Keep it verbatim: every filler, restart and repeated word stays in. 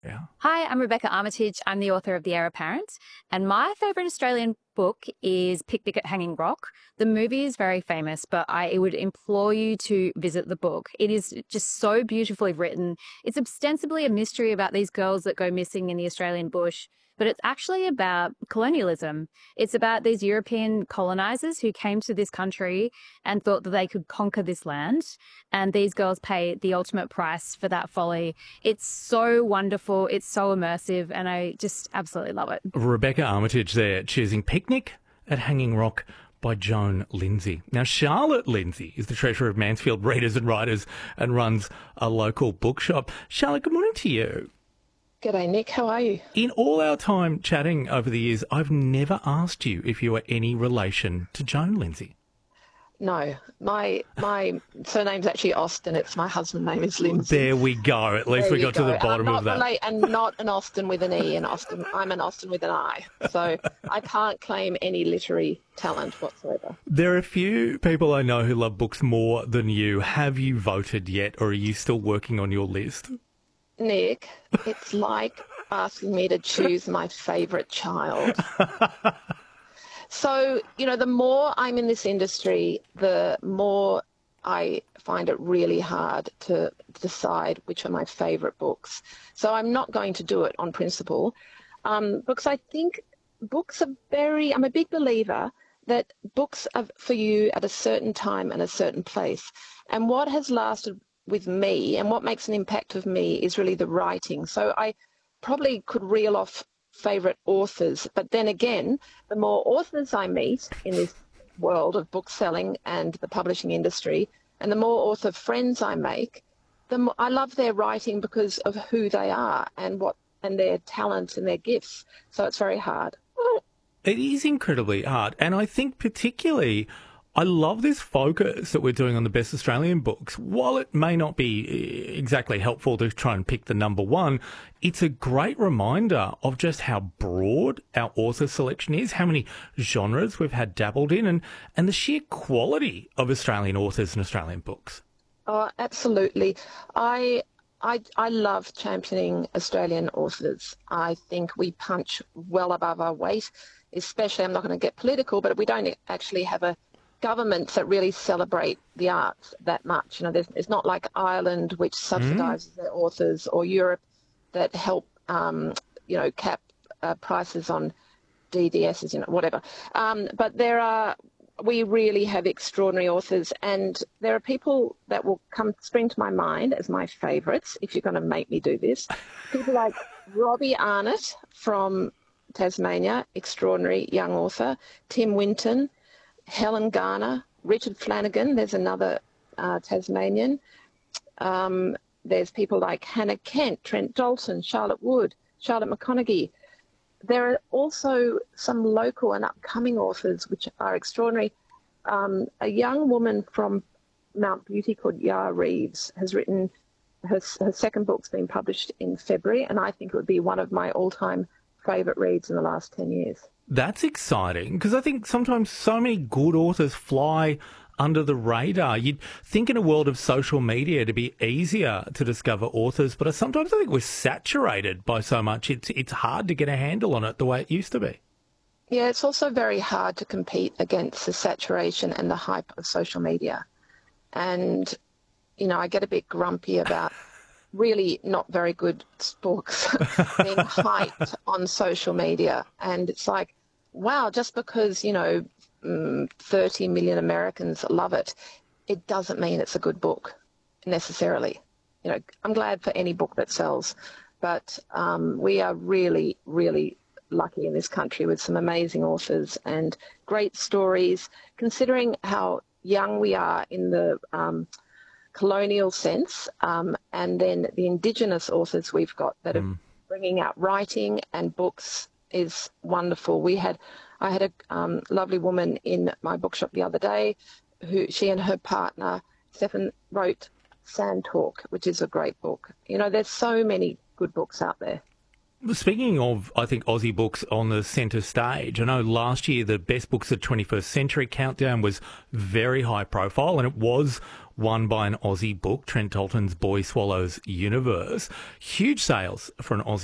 Yeah. Hi, I'm Rebecca Armitage. I'm the author of The Heir Apparent, and my favourite Australian book is Picnic at Hanging Rock. The movie is very famous, but I would implore you to visit the book. It is just so beautifully written. It's ostensibly a mystery about these girls that go missing in the Australian bush, but it's actually about colonialism. It's about these European colonizers who came to this country and thought that they could conquer this land, and these girls pay the ultimate price for that folly. It's so wonderful. It's so immersive, and I just absolutely love it. Rebecca Armitage there, choosing Picnic at Hanging Rock by Joan Lindsay. Now, Charlotte Lindsay is the treasurer of Mansfield Readers and Writers and runs a local bookshop. Charlotte, good morning to you. G'day, Nick. How are you? In all our time chatting over the years, I've never asked you if you are any relation to Joan Lindsay. No, my my surname's actually Austin. It's my husband's name is Lindsay. There we go. At least there we got go. to the bottom I'm of that. Relate, and not an Austin with an E, and Austin. I'm an Austin with an I. So I can't claim any literary talent whatsoever. There are a few people I know who love books more than you. Have you voted yet, or are you still working on your list? Nick, it's like asking me to choose my favourite child. So, you know, the more I'm in this industry, the more I find it really hard to decide which are my favourite books. So I'm not going to do it on principle. Um, because I think books are very, I'm a big believer that books are for you at a certain time and a certain place. And what has lasted with me and what makes an impact of me is really the writing. So I probably could reel off favourite authors, but then again, the more authors I meet in this world of book selling and the publishing industry, and the more author friends I make, the more I love their writing because of who they are and what and their talents and their gifts. So it's very hard. It is incredibly hard, and I think particularly I love this focus that we're doing on the best Australian books. While it may not be exactly helpful to try and pick the number one, it's a great reminder of just how broad our author selection is, how many genres we've had dabbled in, and, and the sheer quality of Australian authors and Australian books. Oh, absolutely. I I, I love championing Australian authors. I think we punch well above our weight, especially, I'm not going to get political, but we don't actually have a governments that really celebrate the arts that much. You know, there's, it's not like Ireland, which subsidises mm. their authors, or Europe that help, um, you know, cap uh, prices on D D Ss, you know, whatever. Um, but there are, we really have extraordinary authors, and there are people that will come spring to my mind as my favourites, if you're going to make me do this. People like Robbie Arnott from Tasmania, extraordinary young author, Tim Winton, Helen Garner, Richard Flanagan, there's another uh, Tasmanian. Um, there's people like Hannah Kent, Trent Dalton, Charlotte Wood, Charlotte McConaughey. There are also some local and upcoming authors which are extraordinary. Um, a young woman from Mount Beauty called Yara Reeves has written, her, her second book's been published in February, and I think it would be one of my all-time favourite reads in the last ten years. That's exciting, because I think sometimes so many good authors fly under the radar. You'd think in a world of social media to be easier to discover authors, but sometimes I think we're saturated by so much, it's, it's hard to get a handle on it the way it used to be. Yeah, it's also very hard to compete against the saturation and the hype of social media. And, you know, I get a bit grumpy about really not very good books being hyped on social media. And it's like, wow, just because, you know, thirty million Americans love it, it doesn't mean it's a good book necessarily. You know, I'm glad for any book that sells, but um, we are really, really lucky in this country with some amazing authors and great stories, considering how young we are in the um, colonial sense, um, and then the Indigenous authors we've got that mm. are bringing out writing and books is wonderful. We had, I had a um, lovely woman in my bookshop the other day who she and her partner, Stefan, wrote Sand Talk, which is a great book. You know, there's so many good books out there. Speaking of, I think, Aussie books on the centre stage, I know last year the Best Books of the twenty-first Century countdown was very high profile, and it was one by an Aussie book, Trent Dalton's Boy Swallows Universe. Huge sales for an Aussie